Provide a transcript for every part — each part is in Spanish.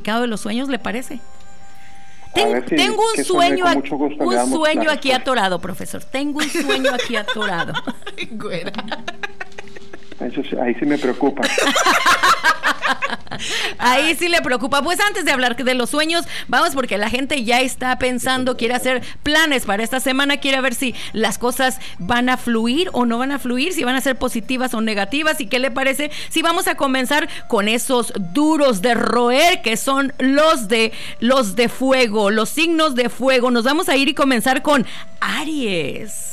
significado de los sueños, ¿le parece? Tengo un sueño aquí atorado, profesor. Tengo un sueño aquí atorado. Güera. Eso sí, ahí sí me preocupa. Ahí sí le preocupa. Pues antes de hablar de los sueños, vamos, porque la gente ya está pensando, quiere hacer planes para esta semana, quiere ver si las cosas van a fluir o no van a fluir, si van a ser positivas o negativas. ¿Y qué le parece si vamos a comenzar con esos duros de roer, que son los de fuego, los signos de fuego? Nos vamos a ir y comenzar con Aries.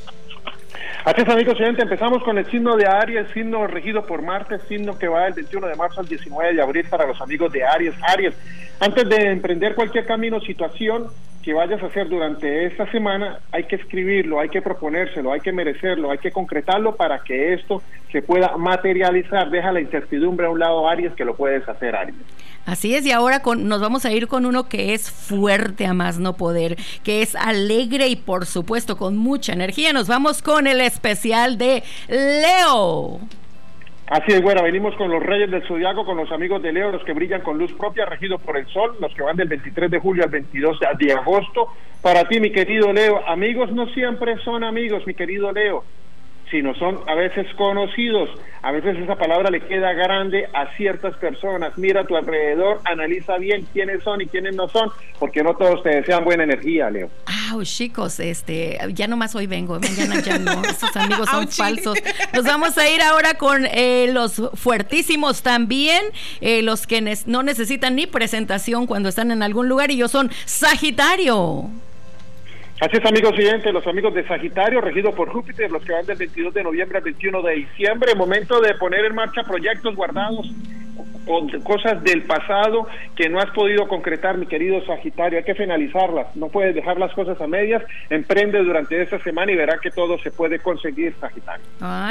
Así es, amigos oyentes, empezamos con el signo de Aries, signo regido por Marte, signo que va del 21 de marzo al 19 de abril para los amigos de Aries. Aries, antes de emprender cualquier camino o situación que vayas a hacer durante esta semana, hay que escribirlo, hay que proponérselo, hay que merecerlo, hay que concretarlo para que esto se pueda materializar. Deja la incertidumbre a un lado, Aries, que lo puedes hacer, Aries. Así es, y ahora nos vamos a ir con uno que es fuerte a más no poder, que es alegre y por supuesto con mucha energía. Nos vamos con el especial de Leo. Así es, güera, venimos con los reyes del zodiaco, con los amigos de Leo, los que brillan con luz propia, regidos por el sol, los que van del 23 de julio al 22 de agosto. Para ti, mi querido Leo, amigos no siempre son amigos, mi querido Leo, sino son a veces conocidos. A veces esa palabra le queda grande a ciertas personas. Mira a tu alrededor, analiza bien quiénes son y quiénes no son, porque no todos te desean buena energía, Leo. Chicos, ya nomás hoy vengo, mañana ya no, esos amigos son falsos. Nos vamos a ir ahora con los fuertísimos también, los que no necesitan ni presentación cuando están en algún lugar, y ellos son Sagitario. Así es, amigos oyentes, los amigos de Sagitario, regido por Júpiter, los que van del 22 de noviembre al 21 de diciembre, momento de poner en marcha proyectos guardados o cosas del pasado que no has podido concretar, mi querido Sagitario. Hay que finalizarlas, no puedes dejar las cosas a medias. Emprende durante esta semana y verá que todo se puede conseguir, Sagitario.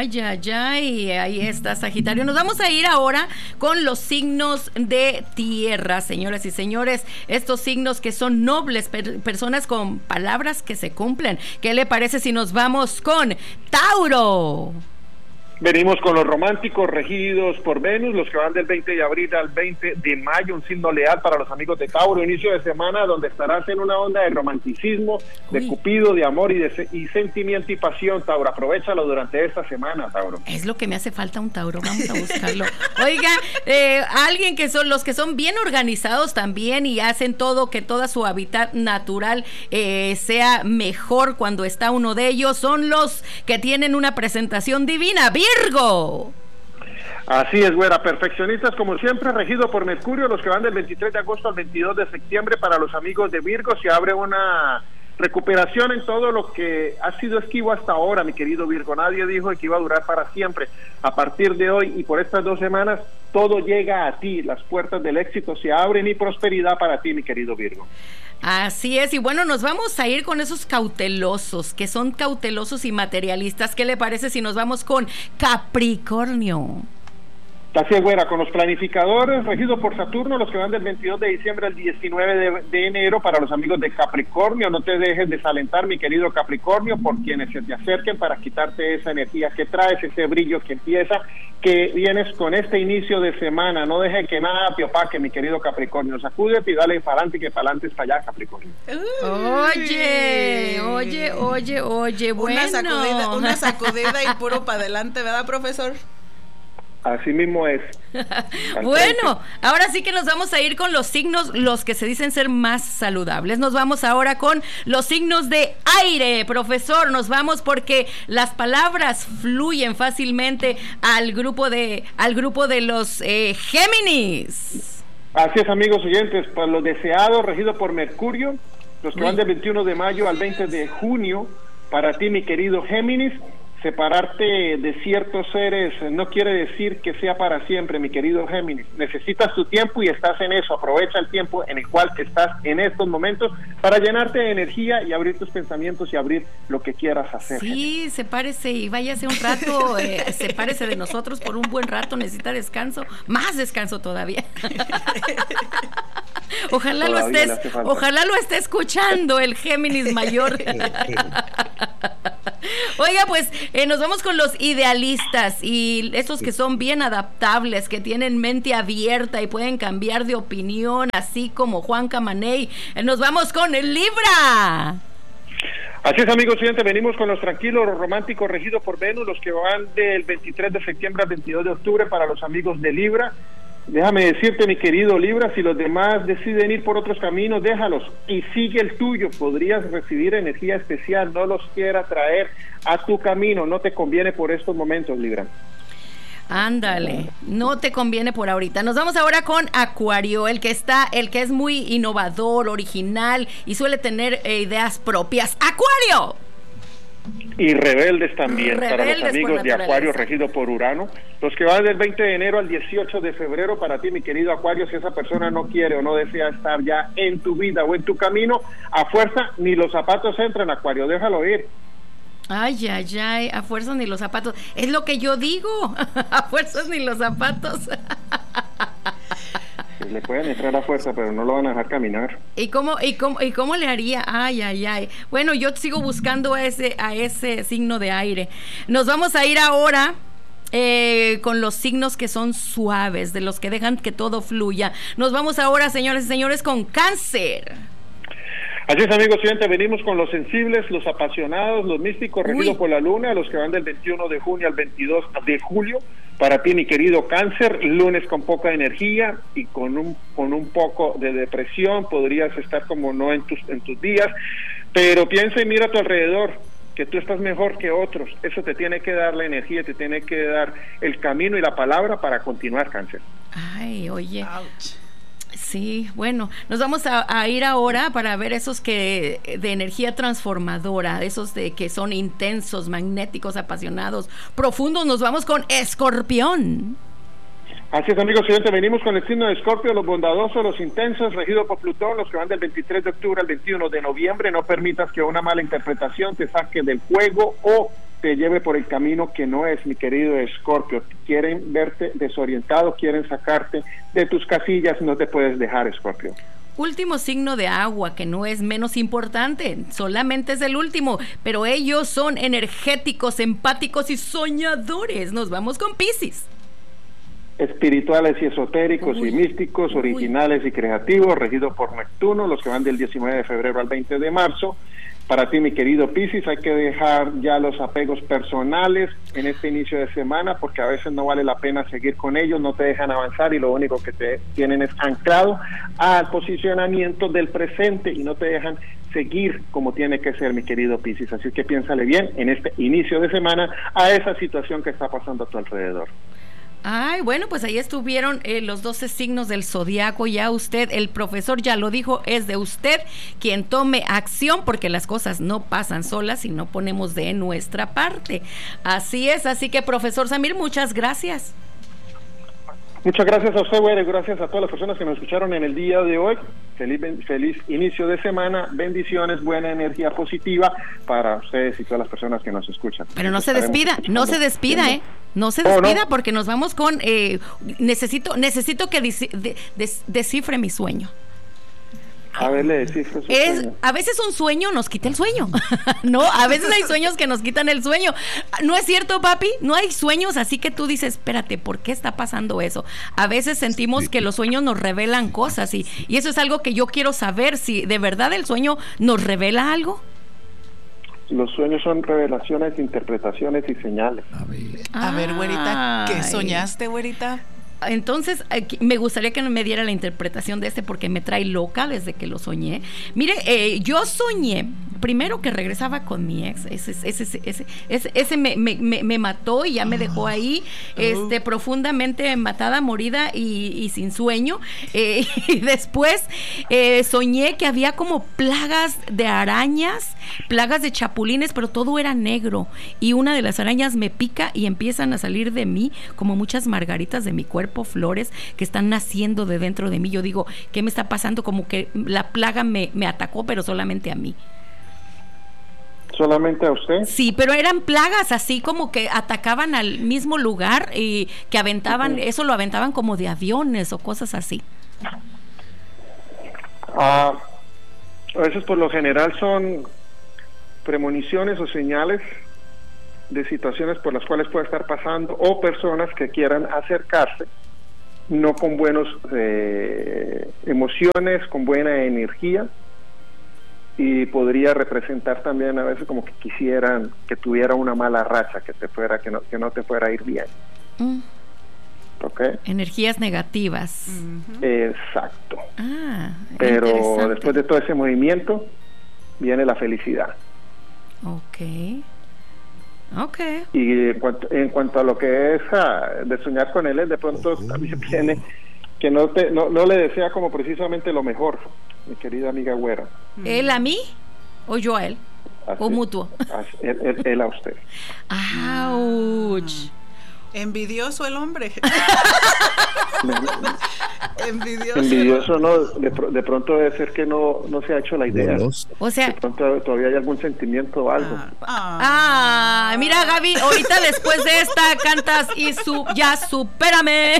Ahí está, Sagitario. Nos vamos a ir ahora con los signos de tierra, señoras y señores, estos signos que son nobles, personas con palabras que se cumplen. ¿Qué le parece si nos vamos con Tauro? Venimos con los románticos, regidos por Venus, los que van del 20 de abril al 20 de mayo, un signo leal para los amigos de Tauro, inicio de semana donde estarás en una onda de romanticismo, de cupido, de amor y sentimiento y pasión, Tauro. Aprovéchalo durante esta semana, Tauro. Es lo que me hace falta, un Tauro, vamos a buscarlo. Oiga, alguien que son los que son bien organizados también y hacen todo, que toda su hábitat natural sea mejor cuando está uno de ellos, son los que tienen una presentación divina. Virgo. Así es, güera, perfeccionistas como siempre, regido por Mercurio, los que van del 23 de agosto al 22 de septiembre. Para los amigos de Virgo se abre una recuperación en todo lo que ha sido esquivo hasta ahora, mi querido Virgo. Nadie dijo que iba a durar para siempre. A partir de hoy y por estas 2 semanas, todo llega a ti, las puertas del éxito se abren y prosperidad para ti, mi querido Virgo. Así es, y bueno, nos vamos a ir con esos cautelosos, que son cautelosos y materialistas. ¿Qué le parece si nos vamos con Capricornio? Así es, güera, con los planificadores, regidos por Saturno, los que van del 22 de diciembre al 19 de enero, para los amigos de Capricornio. No te dejes desalentar, mi querido Capricornio, por quienes se te acerquen para quitarte esa energía que traes, ese brillo que empieza, que vienes con este inicio de semana. No dejes que nada te opaque, mi querido Capricornio. Sacúdete y dale para adelante, que para adelante es para allá, Capricornio. Oye, bueno. Una sacudida y puro para adelante, ¿verdad, profesor? Así mismo es. Bueno, ahora sí que nos vamos a ir con los signos, los que se dicen ser más saludables. Nos vamos ahora con los signos de aire, profesor. Nos vamos porque las palabras fluyen fácilmente al grupo de los Géminis. Así es, amigos oyentes, para los deseados, regidos por Mercurio, los que van del 21 de mayo al 20 de junio, para ti, mi querido Géminis. Separarte de ciertos seres no quiere decir que sea para siempre, mi querido Géminis. Necesitas tu tiempo y estás en eso. Aprovecha el tiempo en el cual estás en estos momentos para llenarte de energía y abrir tus pensamientos y abrir lo que quieras hacer. Sí, Géminis. sepárese y váyase un rato, sepárese de nosotros por un buen rato. Necesita descanso, más descanso todavía. Ojalá lo esté escuchando el Géminis mayor. Oiga, pues nos vamos con los idealistas y esos que son bien adaptables, que tienen mente abierta y pueden cambiar de opinión, así como Juan Camaney. Nos vamos con el Libra. Así es, amigos oyentes, venimos con los tranquilos, los románticos regidos por Venus, los que van del 23 de septiembre al 22 de octubre para los amigos de Libra. Déjame decirte, mi querido Libra, si los demás deciden ir por otros caminos, déjalos y sigue el tuyo. Podrías recibir energía especial, no los quiera traer a tu camino, no te conviene por estos momentos, Libra. Ándale, no te conviene por ahorita. Nos vamos ahora con Acuario, el que es muy innovador, original y suele tener ideas propias. ¡Acuario! Y rebeldes también, para los amigos de Acuario, regido por Urano. Los que van del 20 de enero al 18 de febrero, para ti, mi querido Acuario, si esa persona no quiere o no desea estar ya en tu vida o en tu camino, a fuerza ni los zapatos entran, Acuario, déjalo ir. Ay, ay, ay, a fuerzas ni los zapatos. Es lo que yo digo, a fuerzas ni los zapatos. Le pueden entrar a fuerza, pero no lo van a dejar caminar. ¿Y cómo le haría? Ay, ay, ay. Bueno, yo sigo buscando a ese signo de aire. Nos vamos a ir ahora con los signos que son suaves, de los que dejan que todo fluya. Nos vamos ahora, señores y señores, con Cáncer. Así es, amigos oyentes, venimos con los sensibles, los apasionados, los místicos, regidos por la luna, los que van del 21 de junio al 22 de julio. Para ti, mi querido Cáncer, lunes con poca energía y con un poco de depresión, podrías estar como no en tus días, pero piensa y mira a tu alrededor, que tú estás mejor que otros. Eso te tiene que dar la energía, te tiene que dar el camino y la palabra para continuar, Cáncer. Ay, oye. Ouch. Sí, bueno, nos vamos a ir ahora para ver esos que de energía transformadora, esos de que son intensos, magnéticos, apasionados, profundos. Nos vamos con Escorpión. Así es, amigos oyentes, venimos con el signo de Escorpio, los bondadosos, los intensos, regidos por Plutón, los que van del 23 de octubre al 21 de noviembre. No permitas que una mala interpretación te saque del juego o te lleve por el camino que no es, mi querido Escorpio. Quieren verte desorientado, quieren sacarte de tus casillas, no te puedes dejar, Escorpio. Último signo de agua, que no es menos importante, solamente es el último, pero ellos son energéticos, empáticos y soñadores. Nos vamos con Piscis. Espirituales y esotéricos y místicos, originales y creativos, regidos por Neptuno, los que van del 19 de febrero al 20 de marzo. Para ti, mi querido Piscis, hay que dejar ya los apegos personales en este inicio de semana, porque a veces no vale la pena seguir con ellos, no te dejan avanzar y lo único que te tienen es anclado al posicionamiento del presente y no te dejan seguir como tiene que ser, mi querido Piscis. Así que piénsale bien en este inicio de semana a esa situación que está pasando a tu alrededor. Ay, bueno, pues ahí estuvieron los 12 signos del zodiaco. Ya usted, el profesor ya lo dijo, es de usted quien tome acción, porque las cosas no pasan solas si no ponemos de nuestra parte. Así es, así que profesor Samir, muchas gracias. Muchas gracias a usted, güey, gracias a todas las personas que nos escucharon en el día de hoy. Feliz inicio de semana, bendiciones, buena energía positiva para ustedes y todas las personas que nos escuchan. Pero no se despida, no se despida, no se despida, porque nos vamos con necesito que descifre mi sueño. A ver, le descifro su sueño. A veces un sueño nos quita el sueño. No, a veces hay sueños que nos quitan el sueño. ¿No es cierto, papi? No hay sueños así que tú dices, espérate, ¿por qué está pasando eso? A veces sentimos que los sueños nos revelan cosas y eso es algo que yo quiero saber, si de verdad el sueño nos revela algo. Los sueños son revelaciones, interpretaciones y señales. A ver, güerita, ¿qué soñaste, güerita? Entonces, me gustaría que me diera la interpretación de porque me trae loca desde que lo soñé. Mire, yo soñé primero que regresaba con mi ex. Ese me mató y ya me dejó ahí profundamente matada, morida y sin sueño. Y después soñé que había como plagas de arañas, plagas de chapulines, pero todo era negro. Y una de las arañas me pica y empiezan a salir de mí como muchas margaritas de mi cuerpo, flores que están naciendo de dentro de mí. Yo digo, ¿qué me está pasando? Como que la plaga me atacó, pero solamente a mí. ¿Solamente a usted? Sí, pero eran plagas así como que atacaban al mismo lugar y que aventaban, eso lo aventaban como de aviones o cosas así. A veces por lo general son premoniciones o señales de situaciones por las cuales puede estar pasando, o personas que quieran acercarse no con buenos emociones, con buena energía, y podría representar también a veces como que quisieran que tuviera una mala racha, que no te fuera a ir bien. ¿Okay? Energías negativas. Exacto. Pero después de todo ese movimiento viene la felicidad. Okay. Y en cuanto a lo que es de soñar con él, de pronto también viene que no le desea como precisamente lo mejor, mi querida amiga Güera. ¿Él a mí o yo a él? ¿O mutuo? Él a usted. ¡Auch! Envidioso el hombre. Envidioso, no, de pronto debe ser que no se ha hecho la idea. O sea, de pronto todavía hay algún sentimiento o algo. Mira, Gaby, ahorita después de esta cantas y ya supérame.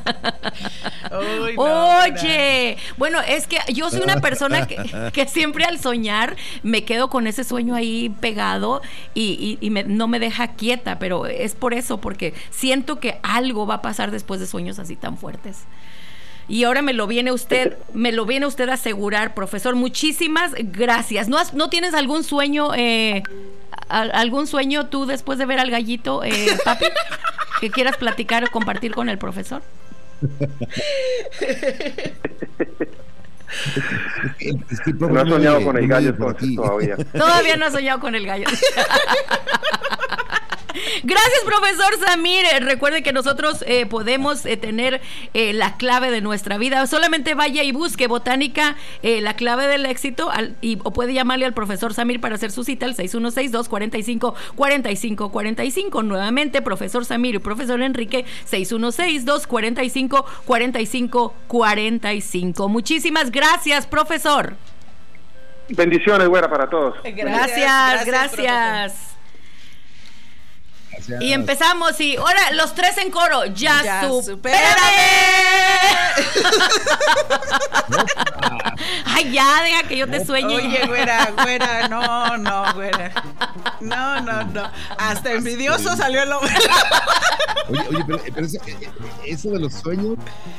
Oye, bueno, es que yo soy una persona que siempre al soñar me quedo con ese sueño ahí pegado y no me deja quieta, pero es por eso, porque siento que algo va a pasar después de sueños así tan fuertes. Y ahora me lo viene usted a asegurar, profesor. Muchísimas gracias. ¿No tienes algún sueño tú después de ver al gallito, papi, que quieras platicar o compartir con el profesor? No has soñado con el gallo todavía. Todavía no has soñado con el gallo. Gracias, profesor Samir. Recuerde que nosotros podemos tener la clave de nuestra vida. Solamente vaya y busque Botánica, la clave del éxito, o puede llamarle al profesor Samir para hacer su cita al 616-245-4545. Nuevamente, profesor Samir y profesor Enrique, 616-245-4545. Muchísimas gracias, profesor. Bendiciones, Güera, para todos. Gracias. Y empezamos y ahora los tres en coro. Ya supérame. Ay, ya, deja que yo te sueñe. Oye, güera, no, güera. No. Hasta envidioso salió el hombre. Oye, pero eso de los sueños.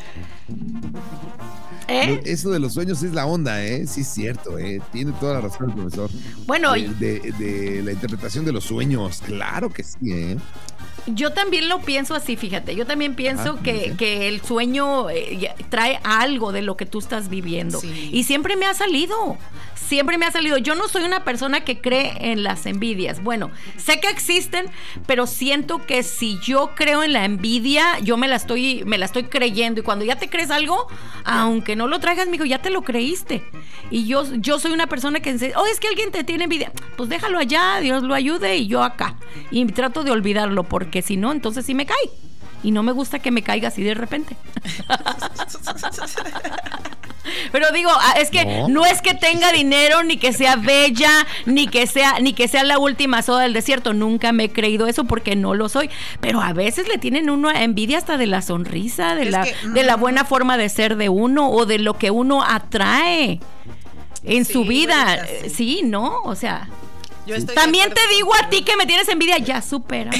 Eso de los sueños es la onda, sí es cierto, tiene toda la razón el profesor. Bueno, de la interpretación de los sueños, claro que sí, Yo también lo pienso así, fíjate. Yo también pienso que el sueño trae algo de lo que tú estás viviendo. Sí. Y siempre me ha salido. Yo no soy una persona que cree en las envidias. Bueno, sé que existen, pero siento que si yo creo en la envidia, yo me la estoy creyendo. Y cuando ya te crees algo, aunque no lo traigas, mijo, ya te lo creíste. Y yo soy una persona que dice, es que alguien te tiene envidia. Pues déjalo allá, Dios lo ayude y yo acá. Y trato de olvidarlo, porque si no, entonces sí me cae. Y no me gusta que me caiga así de repente. Pero digo, es que no es que tenga dinero, ni que sea bella, ni que sea la última soda del desierto. Nunca me he creído eso porque no lo soy. Pero a veces le tienen uno envidia hasta de la sonrisa, de la buena forma de ser de uno, o de lo que uno atrae en su vida. Bonita, sí, ¿no? O sea, también te digo a ti que me tienes envidia, ya supérame.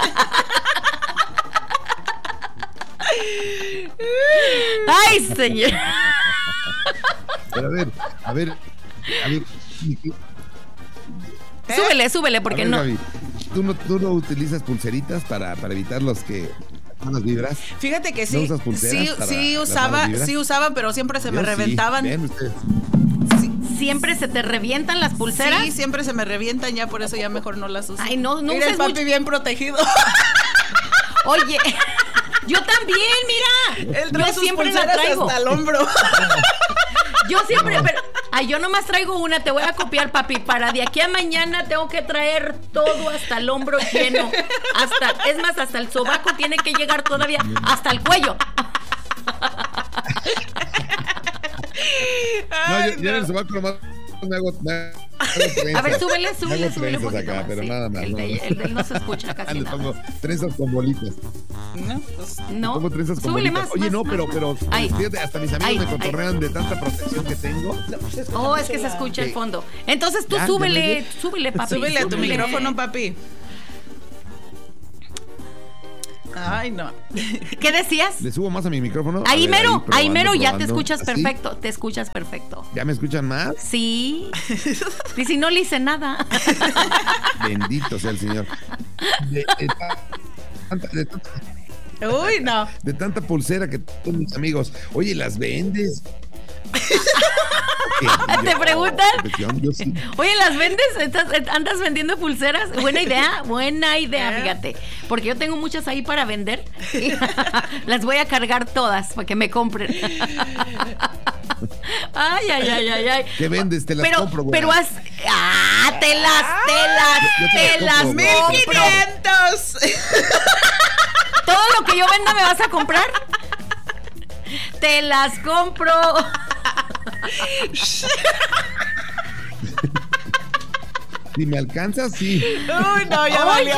Ay, señor. Pero a ver. Súbele, porque ver, no. Gaby, ¿tú no utilizas pulseritas para evitar las vibras? Fíjate que sí. ¿No usas pulseras sí usaba, pero siempre se me reventaban. Ven ustedes. ¿Siempre se te revientan las pulseras? Sí, siempre se me revientan, ya por eso ya mejor no las uso. Ay, no mira el papi bien protegido. Oye, yo también, mira. Él trae sus pulseras hasta el hombro. Yo siempre, pero yo nomás traigo una, te voy a copiar, papi. Para de aquí a mañana tengo que traer todo hasta el hombro lleno. Hasta el sobaco tiene que llegar todavía, hasta el cuello. Yo en el sobaco nomás me hago trenzas. A ver, súbele. Me hago trenzas acá, pero nada más. El de él no se escucha casi nada. Le pongo trenzas con bolitas. No, pongo trenzas con súbele bolitas. Más. Oye, pero fíjate, hasta mis amigos me cotorrean de tanta protección que tengo. Es que se escucha el fondo. Entonces tú súbele, papi. Súbele a tu micrófono, papi. Ay, no. ¿Qué decías? ¿Le subo más a mi micrófono? Ahí A ver, mero, ya te probando. escuchas ¿Así? perfecto, te escuchas perfecto. ¿Ya me escuchan más? Sí. Y si no le hice nada. Bendito sea el Señor. De Uy, no. tanta pulsera que tengo mis amigos. Oye, ¿las vendes? ¿Te preguntan? Yo sí. Oye, ¿las vendes? ¿Andas vendiendo pulseras? Buena idea, fíjate. Porque yo tengo muchas ahí para vender. Y las voy a cargar todas para que me compren. Ay. ¿Qué vendes? Te las compro, güey. Pero te las compro. 1500. Todo lo que yo venda me vas a comprar. Te las compro. Si me alcanzas, sí. Uy, no, ya valió.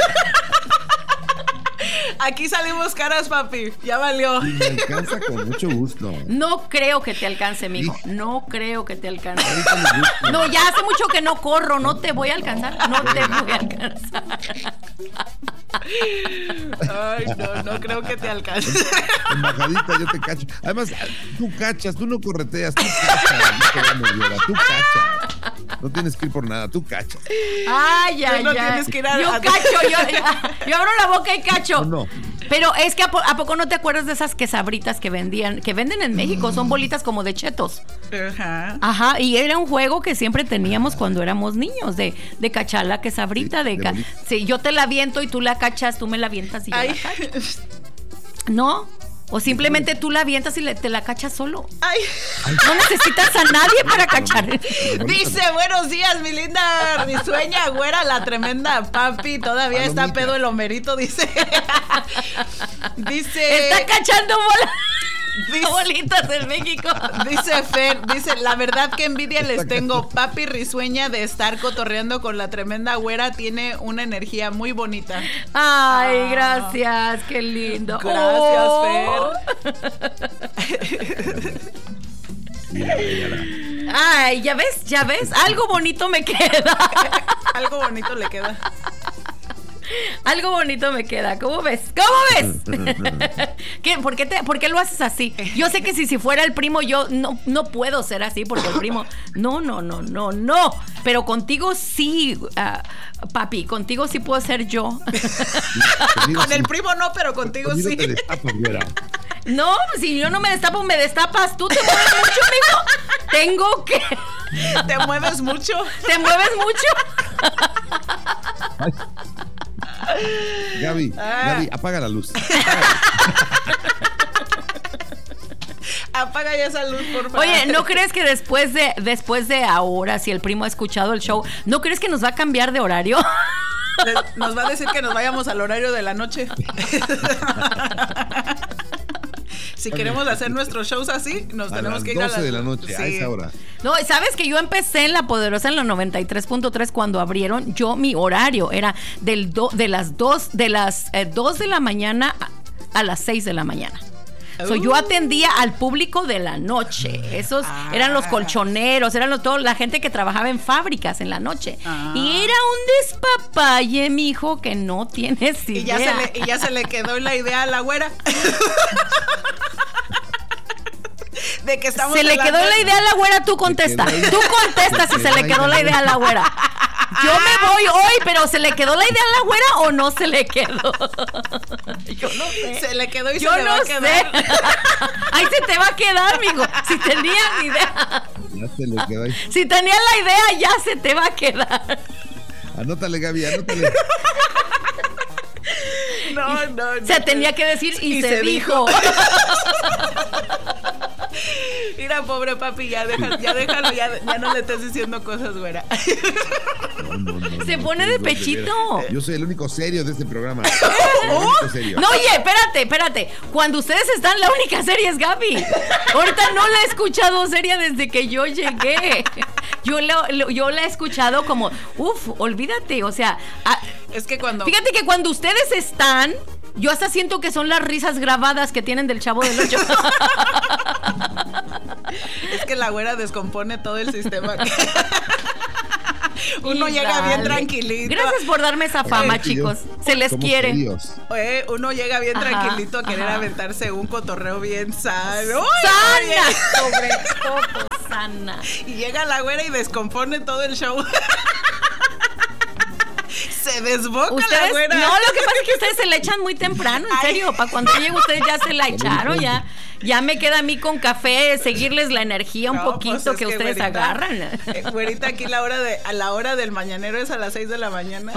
Aquí salimos caras, papi. Ya valió. Si me alcanza, con mucho gusto. No creo que te alcance, mijo. No creo que te alcance. Ahorita me gusta. No, ya hace mucho que no corro. No te voy a alcanzar. No te voy a alcanzar. Ay, no creo que te alcance. Embajadita, yo te cacho. Además, tú cachas, tú no correteas, tú cachas. Tú cachas. No tienes que ir por nada, tú cachas. Ay. No tienes que ir a... Yo cacho, yo abro la boca y cacho. No. Pero es que ¿a poco no te acuerdas de esas quesabritas que venden en México? Son bolitas como de chetos. Ajá, y era un juego que siempre teníamos cuando éramos niños, de cachar la quesabrita. Sí, yo te la aviento y tú la cachas, tú me la avientas y yo la cacho. ¿No? O simplemente tú la avientas y te la cachas solo. Ay. No necesitas a nadie para cachar. Dice, buenos días, mi linda risueña güera, la tremenda papi. Todavía está pedo el Homerito, dice. Está cachando bolitas en México. Dice Fer, la verdad que envidia les tengo. Papi risueña de estar cotorreando con la tremenda güera. Tiene una energía muy bonita. Ay, gracias, qué lindo. Gracias, Fer. Ay, ¿ya ves? Algo bonito me queda. Algo bonito le queda. Algo bonito me queda. ¿Cómo ves? ¿Qué? ¿Por qué lo haces así? Yo sé que si fuera el primo yo no puedo ser así porque el primo no. Pero contigo sí, papi, contigo sí puedo ser yo. Con el primo no, pero contigo sí. Te destapas, güera. No, si yo no me destapo, me destapas. ¿Tú te mueves mucho, amigo? Tengo que... ¿Te mueves mucho? ¿Te mueves mucho? Ay. Gaby, apaga la luz. Apaga ya esa luz, por favor. Oye, ¿no crees que después de ahora, si el primo ha escuchado el show, ¿no crees que nos va a cambiar de horario? Nos va a decir que nos vayamos al horario de la noche. Si queremos hacer nuestros shows así, nos tenemos que ir a las 12 de la noche, a esa hora. No, ¿sabes que yo empecé en La Poderosa en la 93.3 cuando abrieron? Mi horario era de las 2 de la mañana a las 6 de la mañana. Yo atendía al público de la noche. Esos eran los colchoneros, toda la gente que trabajaba en fábricas en la noche. Y era un despapalle, mijo, que no tienes idea. Y ya se le quedó la idea a la güera. De que estamos se le quedó la idea a la güera, tú contesta. Tú contestas si se le quedó la idea a la güera. Yo me voy hoy, pero ¿se le quedó la idea a la güera o no se le quedó? Yo no sé. Se le quedó y yo se le va a quedar. Ahí se te va a quedar, amigo. Si tenías idea. Ya se le quedó ahí. Si tenías la idea, ya se te va a quedar. Anótale, Gaby, anótale. No. Se tenía que decir y se dijo. Mira, pobre papi, ya déjalo, ya no le estés diciendo cosas, güera. Se pone de pechito. Yo soy el único serio de este programa. El único serio. No, oye, espérate. Cuando ustedes están, la única serie es Gaby. Ahorita no la he escuchado seria desde que yo llegué. Yo la he escuchado como, olvídate, o sea, es que fíjate que cuando ustedes están, yo hasta siento que son las risas grabadas que tienen del Chavo del Ocho. Es que la güera descompone todo el sistema. Uno llega bien tranquilito. Gracias por darme esa fama, chicos. Se les quiere. Uno llega bien tranquilito a querer aventarse un cotorreo bien sano. ¡Sana! Sobre todo, sana. Y llega la güera y descompone todo el show. Se desboca ¿Ustedes? La güera. No, lo que pasa es que ustedes se la echan muy temprano, en serio. Para cuando llegue ustedes ya se la echaron, ya me queda a mí con café seguirles la energía un poquito pues que ustedes güerita, agarran. Güerita, aquí a la hora del mañanero es a las 6 de la mañana.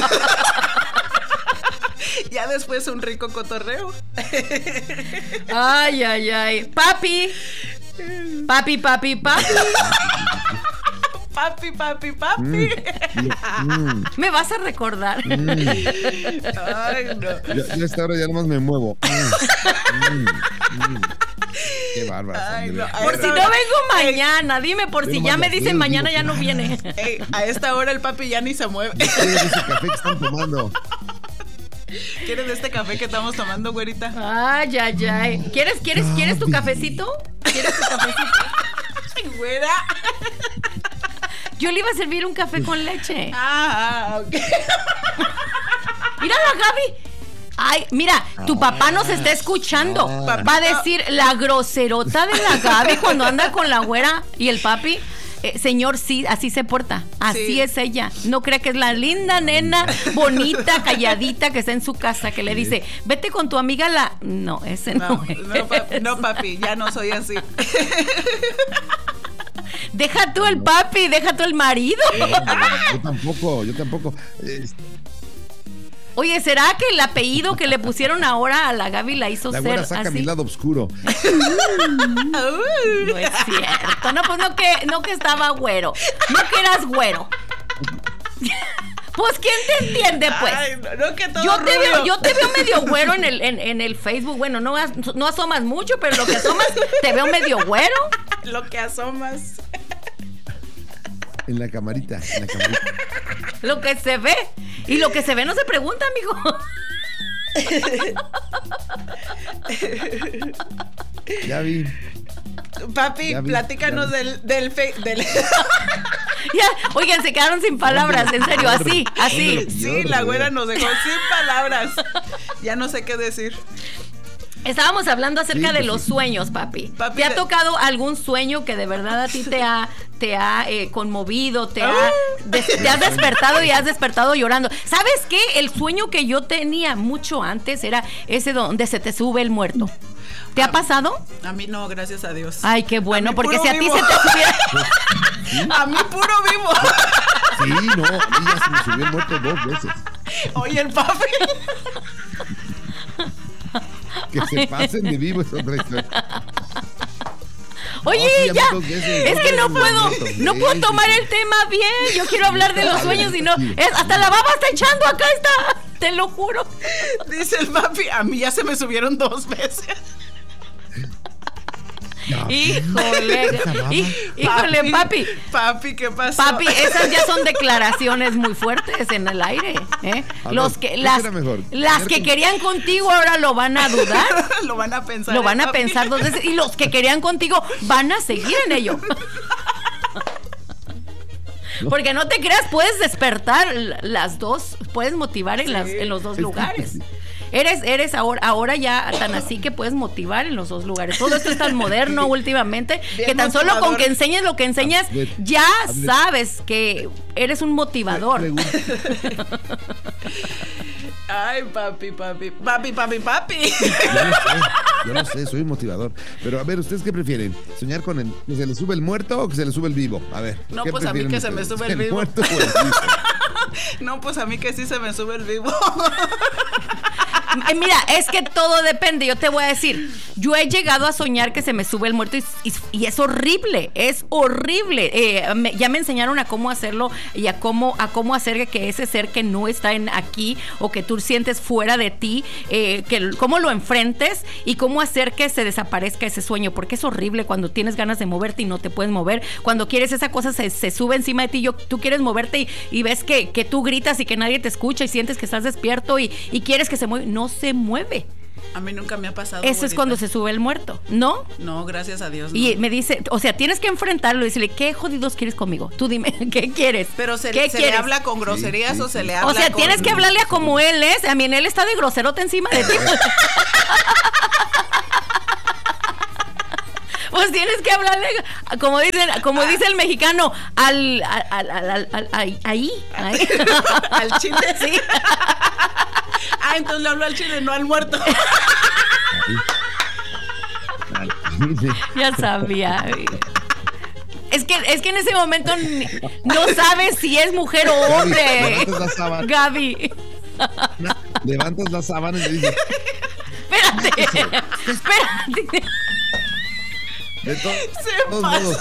Ya después un rico cotorreo. Ay, ay, ay. Papi. Papi. Papi. Me vas a recordar. Ay, no. Yo a esta hora ya nomás me muevo. Qué bárbara. No. Por si no vengo mañana, dime por si ya me dicen mañana ya no viene. A esta hora el papi ya ni se mueve. ¿Quieres de ese café que están tomando? ¿Quieres de este café que estamos tomando, güerita? Ay, ay, ay. ¿Quieres tu cafecito? ¿Quieres tu cafecito? Ay, güera. Yo le iba a servir un café con leche. Ok. Mira la Gaby. Ay, mira, tu papá nos está escuchando. Va a decir la groserota de la Gaby cuando anda con la güera y el papi. Señor, sí, así se porta. Así es ella. No crea que es la linda nena, bonita, calladita que está en su casa, que le dice, vete con tu amiga la... No, ese no es. No, papi, ya no soy así. Deja tú el papi, deja tú el marido. Yo tampoco. Oye, ¿será que el apellido que le pusieron ahora a la Gaby la hizo ser güera saca así? mi lado oscuro. No es cierto. No, pues no que estaba güero. No que eras güero. Pues ¿quién te entiende, pues? Ay, no que todo yo te veo medio güero en el Facebook. Bueno, no asomas mucho, pero lo que asomas te veo medio güero. Lo que asomas. En la camarita. Lo que se ve. Y lo que se ve no se pregunta, amigo. Ya vi. Papi, platícanos del Ya, oigan, se quedaron sin palabras, en serio, así. Sí, la güera nos dejó sin palabras. Ya no sé qué decir. Estábamos hablando acerca de los sueños, papi. ¿Te ha tocado algún sueño que de verdad a ti te ha conmovido, te has despertado y has despertado llorando? ¿Sabes qué? El sueño que yo tenía mucho antes era ese donde se te sube el muerto. ¿Te ha pasado? A mí no, gracias a Dios. Ay, qué bueno, porque si a ti se te subiera... A mí puro vivo. Sí, no, a mí ya se me subió el muerto 2 veces. Oye, el papi... Que se pasen de vivo es otra historia. Oye, ya, es que no puedo tomar el tema bien. Yo quiero hablar de los sueños y no, hasta la baba está echando, acá está, te lo juro. Dice el papi, a mí ya se me subieron 2 veces. Híjole, papi. Papi, ¿qué pasó? Papi, esas ya son declaraciones muy fuertes en el aire, ¿eh? Las que querían contigo ahora lo van a dudar. Lo van a pensar. Lo van a pensar 2 veces. Y los que querían contigo van a seguir en ello. Porque no te creas, puedes despertar las dos, puedes motivar en los dos lugares. Eres ahora ya tan así que puedes motivar en los dos lugares. Todo esto es tan moderno últimamente que tan solo con que enseñes lo que enseñas ya sabes que eres un motivador. Ay, papi. Yo no sé, soy un motivador. Pero a ver, ¿ustedes qué prefieren? ¿Soñar con que se le sube el muerto o que se le sube el vivo? A ver. No, pues a mí que se me sube el vivo. ¿Muerto o el vivo? No, pues a mí que sí se me sube el vivo. Mira, es que todo depende. Yo te voy a decir, yo he llegado a soñar que se me sube el muerto y es horrible, es horrible. Ya me enseñaron a cómo hacerlo y a cómo hacer que ese ser que no está aquí o que tú sientes fuera de ti, cómo lo enfrentes y cómo hacer que se desaparezca ese sueño, porque es horrible cuando tienes ganas de moverte y no te puedes mover. Cuando quieres esa cosa se sube encima de ti, tú quieres moverte y ves que tú gritas y que nadie te escucha y sientes que estás despierto y quieres que se mueva. No se mueve. A mí nunca me ha pasado. Eso es cuando se sube el muerto, ¿no? No, gracias a Dios. No. Y me dice, o sea, tienes que enfrentarlo y decirle, ¿qué jodidos quieres conmigo? Tú dime, ¿qué quieres? Pero se ¿Qué le quieres? habla con groserías o se le habla O sea, con... tienes que hablarle a como él es. A mí él está de groserote encima de ti. Pues tienes que hablarle, como dice el mexicano, ahí. Al chile. Sí. Entonces le hablo al chile, no al muerto. Ya sabía. Es que en ese momento no sabes si es mujer o hombre. Gaby. Levantas la sábana y le dices, espérate. De todos modos,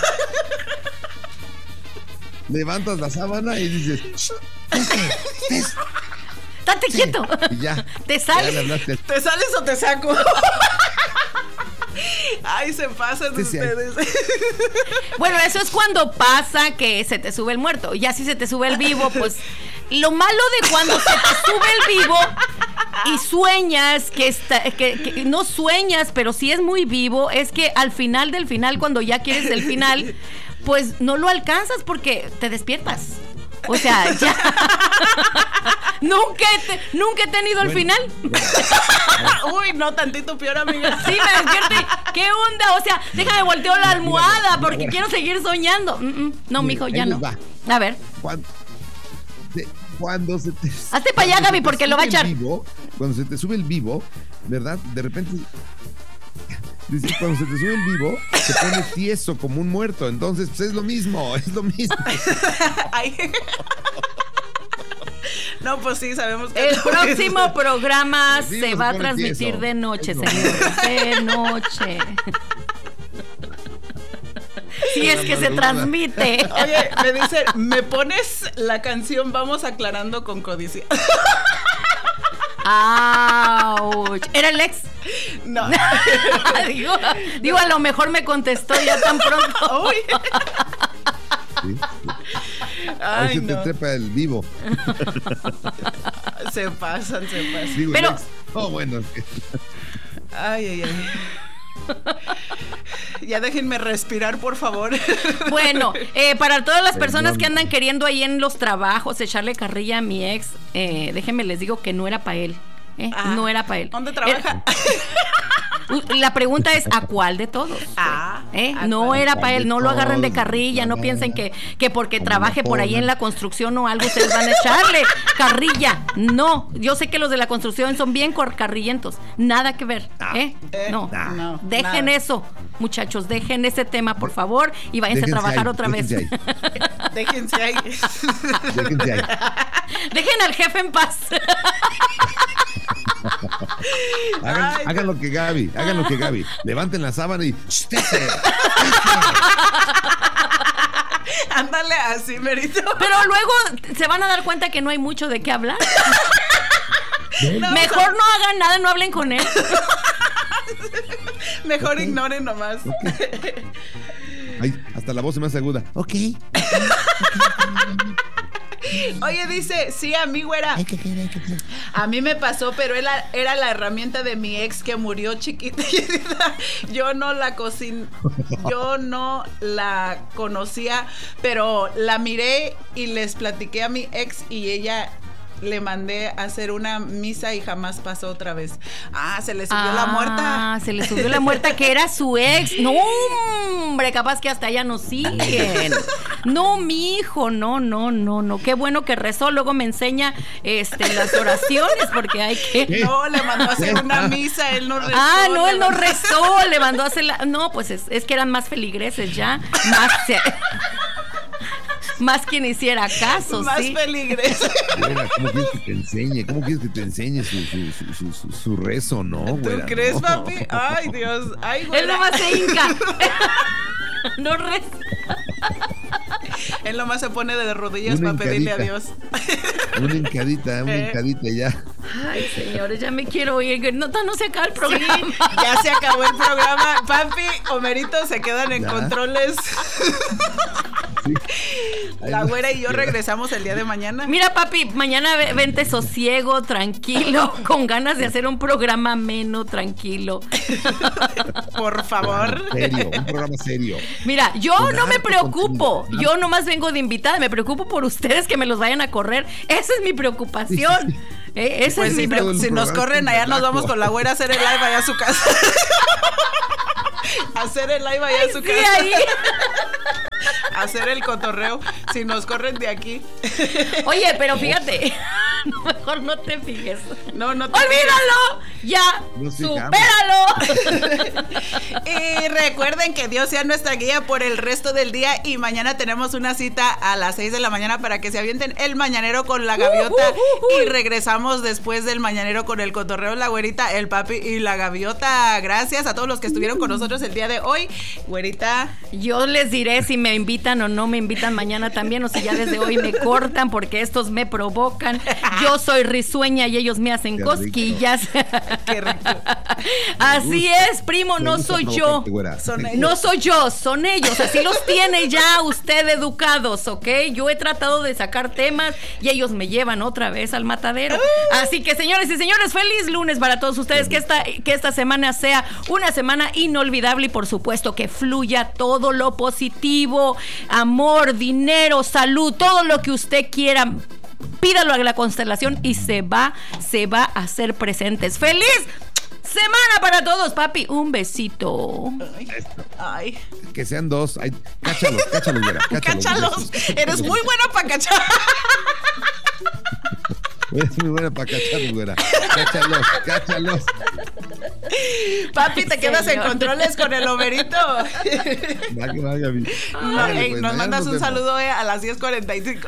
levantas la sábana y dices, estate quieto. Y ya. Te sales. ¿Te sales o te saco? Ay, se pasan ustedes. Bueno, eso es cuando pasa que se te sube el muerto. Ya si se te sube el vivo, pues lo malo de cuando se te sube el vivo y sueñas que no sueñas, pero sí es muy vivo, es que al final del final, cuando ya quieres el final, pues no lo alcanzas porque te despiertas. O sea, ya. Nunca he tenido el final. Uy, no, tantito peor, amiga. Sí, me despierto. ¿Qué onda? O sea, déjame volteo la almohada porque quiero seguir soñando. No, mijo, ya no. A ver. Cuando se te... Hazte para allá, Gaby, porque lo va a echar. Cuando se te sube el vivo, ¿verdad? De repente... Dice, cuando se te sube el vivo, se pone tieso como un muerto. Entonces, pues es lo mismo. Ay. No, pues sí, sabemos que... El próximo programa se va a transmitir de noche, señores. De noche. Si es que se transmite. Oye, me dice, ¿me pones la canción Vamos Aclarando con Codicia? ¡Auch! ¿Era el ex? No. digo, a lo mejor me contestó ya tan pronto. Uy. Sí. Ay, se te trepa el vivo. Se pasan. Digo, pero... bueno. Ay. Ya déjenme respirar, por favor. Bueno, para todas las personas que andan queriendo ahí en los trabajos echarle carrilla a mi ex, déjenme les digo que no era para él. No era para él. ¿Dónde trabaja? La pregunta es ¿a cuál de todos? No era para él, no lo agarren de carrilla, no piensen que porque trabaje por ahí en la construcción o algo ustedes van a echarle carrilla. No, yo sé que los de la construcción son bien carrillentos, nada que ver. No, dejen eso, muchachos, dejen ese tema, por favor, y váyanse a trabajar otra vez. Déjense ahí. Dejen al jefe en paz. Hagan lo que Gaby. Levanten la sábana y... Ándale así, Merito. Pero luego se van a dar cuenta que no hay mucho de qué hablar. Mejor no hagan nada, no hablen con él. Mejor ignoren nomás. Ay, hasta la voz se me hace aguda. Ok. Oye, dice, sí, a mí, güera. A mí me pasó, pero era la herramienta de mi ex que murió chiquita. Yo no la conocía, pero la miré y les platiqué a mi ex y ella... Le mandé a hacer una misa y jamás pasó otra vez. Se le subió la muerta. Se le subió la muerta que era su ex. No, hombre, capaz que hasta allá nos siguen. No, mi hijo, no. Qué bueno que rezó. Luego me enseña las oraciones porque hay que... No, le mandó a hacer una misa, él no rezó. No, él no rezó, le mandó a hacer la... No, pues es que eran más feligreses ya. Más quien hiciera caso, más sí. feligreses. ¿Cómo quieres que te enseñe? ¿Cómo quieres que te enseñe su rezo, no, güera? ¿Tú crees, no. papi? Ay, Dios. Ay, güera. Él nomás se hinca. No reza. Él nomás se pone de rodillas para pedirle a Dios. Una hincadita ya. Ay, señores, ya me quiero ir. No se acaba el programa. Sí, ya se acabó el programa. Papi, Homerito se quedan en controles. Sí. La güera y yo regresamos el día de mañana. Mira, papi, mañana vente sosiego, tranquilo, con ganas de hacer un programa ameno, tranquilo. Por favor. Serio, un programa serio. Mira, yo no me preocupo. Yo nomás vengo de invitada. Me preocupo por ustedes que me los vayan a correr. Esa es mi preocupación. Esa Pues es mi preocupación. si nos corren allá, nos vamos con la güera a hacer el live allá a su casa. Hacer el live allá en su casa. Ahí. Hacer el cotorreo si nos corren de aquí. Oye, pero fíjate, mejor no te fijes. No te ¡olvídalo! Ya, supéralo. Y recuerden que Dios sea nuestra guía por el resto del día. Y mañana tenemos una cita a las 6 de la mañana para que se avienten el mañanero con la gaviota. Y regresamos después del mañanero con el cotorreo, la güerita, el papi y la gaviota. Gracias a todos los que estuvieron con nosotros el día de hoy. Güerita, yo les diré si me invitan o no me invitan mañana también, o si ya desde hoy me cortan, porque estos me provocan. Yo soy risueña y ellos me hacen cosquillas. Qué rico. Así es, primo, no soy yo. No soy yo, son ellos. Así los tiene ya usted educados, ¿ok? Yo he tratado de sacar temas y ellos me llevan otra vez al matadero. Así que, señores y señores, feliz lunes para todos ustedes. Que esta semana sea una semana inolvidable y, por supuesto, que fluya todo lo positivo, amor, dinero, salud, todo lo que usted quiera. Pídalo a la constelación y se va a hacer presentes. ¡Feliz semana para todos, papi! Un besito. Ay. Que sean dos. Ay, cáchalos, güera. Cáchalos. Eres muy buena para cachar. Es muy buena para cacharlos, güera. Cáchalos. Papi, te quedas en controles con el Homerito. Nos mandas un saludo a las 10:45.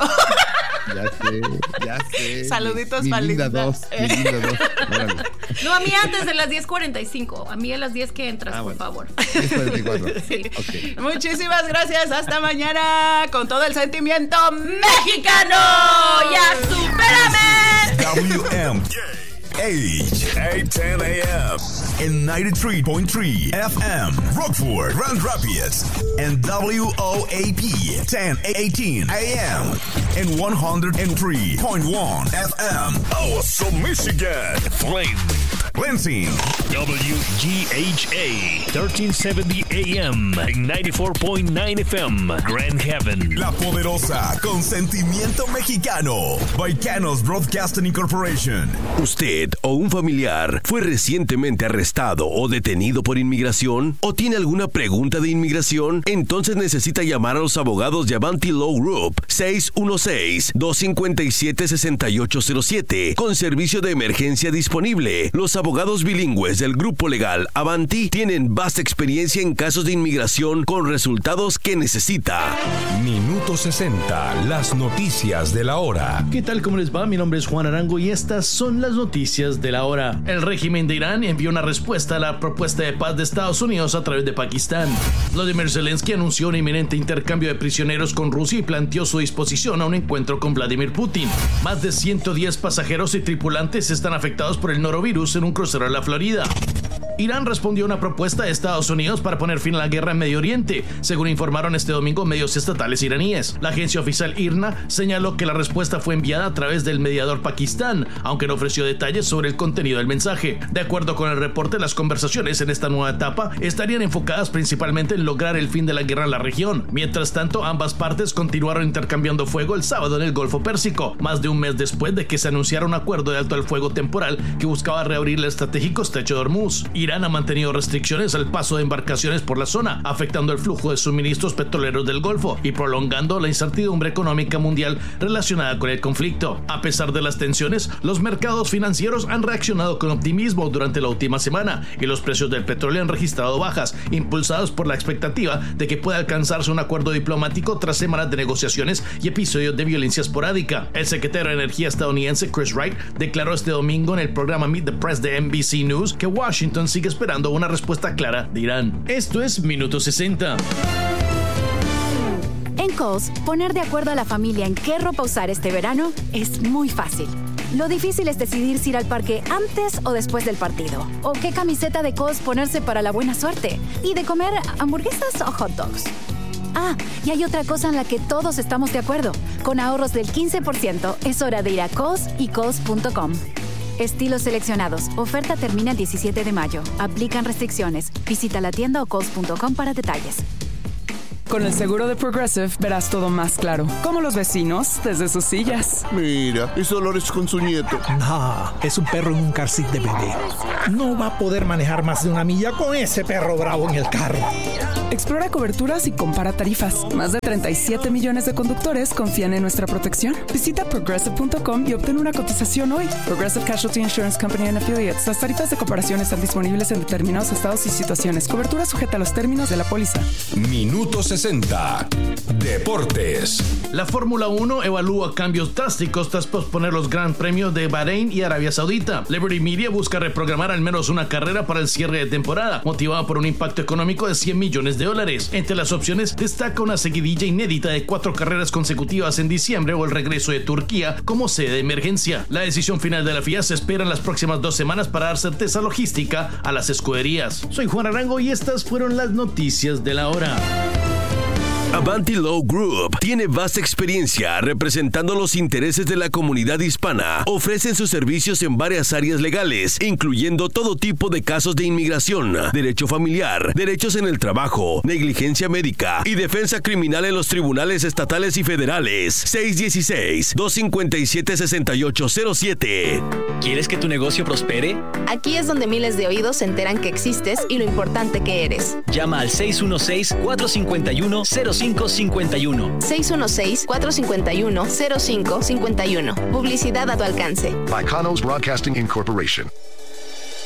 Ya sé. Saluditos, mi linda Palinda. dos. No, a mí antes de las 10:45. A mí a las 10 que entras, por favor. 10:44. Sí. Okay. Muchísimas gracias. Hasta mañana con todo el sentimiento mexicano. ¡Ya supérame! WMH 810 AM and 93.3 FM Rockford, Grand Rapids, and WOAP 1018 AM and 103.1 FM Awesome Michigan, Flint, Lansing, WGHA 1370 AM and 94.9 FM Grand Haven, La Poderosa con sentimiento mexicano, Baicanos Broadcasting Incorporation. ¿Usted o un familiar fue recientemente arrestado o detenido por inmigración? ¿O tiene alguna pregunta de inmigración? Entonces necesita llamar a los abogados de Avanti Law Group 616-257-6807 con servicio de emergencia disponible. Los abogados bilingües del grupo legal Avanti tienen vasta experiencia en casos de inmigración con resultados que necesita. Minuto 60, las noticias de la hora. ¿Qué tal? ¿Cómo les va? Mi nombre es Juan Arango y estas son las noticias de la hora. El régimen de Irán envió una respuesta a la propuesta de paz de Estados Unidos a través de Pakistán. Volodymyr Zelensky anunció un inminente intercambio de prisioneros con Rusia y planteó su disposición a un encuentro con Vladimir Putin. Más de 110 pasajeros y tripulantes están afectados por el norovirus en un crucero en la Florida. Irán respondió a una propuesta de Estados Unidos para poner fin a la guerra en Medio Oriente, según informaron este domingo medios estatales iraníes. La agencia oficial IRNA señaló que la respuesta fue enviada a través del mediador Pakistán, aunque no ofreció detalles sobre el contenido del mensaje. De acuerdo con el reporte, las conversaciones en esta nueva etapa estarían enfocadas principalmente en lograr el fin de la guerra en la región. Mientras tanto, ambas partes continuaron intercambiando fuego el sábado en el Golfo Pérsico, más de un mes después de que se anunciara un acuerdo de alto al fuego temporal que buscaba reabrir el estratégico estrecho de Hormuz. Irán ha mantenido restricciones al paso de embarcaciones por la zona, afectando el flujo de suministros petroleros del Golfo y prolongando la incertidumbre económica mundial relacionada con el conflicto. A pesar de las tensiones, los mercados financieros han reaccionado con optimismo durante la última semana y los precios del petróleo han registrado bajas, impulsados por la expectativa de que pueda alcanzarse un acuerdo diplomático tras semanas de negociaciones y episodios de violencia esporádica. El secretario de Energía estadounidense Chris Wright declaró este domingo en el programa Meet the Press de NBC News que Washington sigue esperando una respuesta clara de Irán. Esto es Minuto 60. En Kohl's, poner de acuerdo a la familia en qué ropa usar este verano es muy fácil. Lo difícil es decidir si ir al parque antes o después del partido, o qué camiseta de Kohl's ponerse para la buena suerte, y de comer hamburguesas o hot dogs. Ah, y hay otra cosa en la que todos estamos de acuerdo. Con ahorros del 15%, es hora de ir a Kohl's y Kohl's.com. Estilos seleccionados. Oferta termina el 17 de mayo. Aplican restricciones. Visita la tienda o Kohl's.com para detalles. Con el seguro de Progressive verás todo más claro. Como los vecinos desde sus sillas. Mira, es Dolores con su nieto. No, es un perro en un car seat de bebé. No va a poder manejar más de 1 milla con ese perro bravo en el carro. Explora coberturas y compara tarifas. Más de 37 millones de conductores confían en nuestra protección. Visita Progressive.com y obtén una cotización hoy. Progressive Casualty Insurance Company and Affiliates. Las tarifas de comparación están disponibles en determinados estados y situaciones. Cobertura sujeta a los términos de la póliza. Minuto 60. Deportes. La Fórmula 1 evalúa cambios drásticos tras posponer los Gran Premios de Bahrein y Arabia Saudita. Liberty Media busca reprogramar al menos una carrera para el cierre de temporada, motivada por un impacto económico de $100 millones. Entre las opciones destaca una seguidilla inédita de 4 carreras consecutivas en diciembre o el regreso de Turquía como sede de emergencia. La decisión final de la FIA se espera en las próximas 2 semanas para dar certeza logística a las escuderías. Soy Juan Arango y estas fueron las noticias de la hora. Avanti Law Group tiene vasta experiencia representando los intereses de la comunidad hispana. Ofrecen sus servicios en varias áreas legales, incluyendo todo tipo de casos de inmigración, derecho familiar, derechos en el trabajo, negligencia médica y defensa criminal en los tribunales estatales y federales. 616-257-6807. ¿Quieres que tu negocio prospere? Aquí es donde miles de oídos se enteran que existes y lo importante que eres. Llama al 616-451-0551. 616-451-0551. Publicidad a tu alcance. By Kanos Broadcasting Incorporation.